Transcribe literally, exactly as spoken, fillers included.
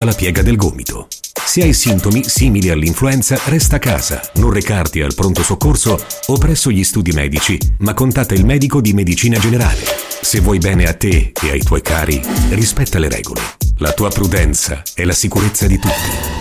la piega del gomito. Se hai sintomi simili all'influenza, resta a casa, non recarti al pronto soccorso o presso gli studi medici, ma contatta il medico di medicina generale. Se vuoi bene a te e ai tuoi cari, rispetta le regole. La tua prudenza è la sicurezza di tutti.